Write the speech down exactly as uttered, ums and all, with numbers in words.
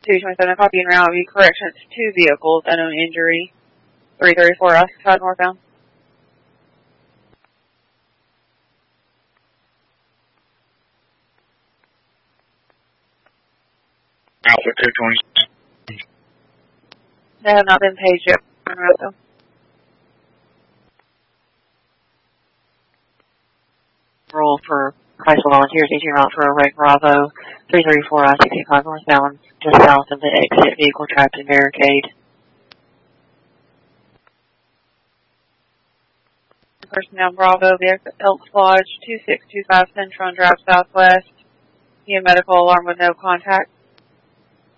two twenty-seven, copy and route view corrections, two vehicles, unknown injury, three thirty-four occupied northbound. Alpha two twenty. They have not been paid yet. Though. Roll for Chrysler Volunteers, eighteen route for a Wreck Bravo, three thirty-four I sixty-five northbound, just south of the exit, vehicle trapped in barricade. Personnel Bravo, vehicle Elks Lodge, two six two five Centron Drive Southwest. Via medical alarm with no contact.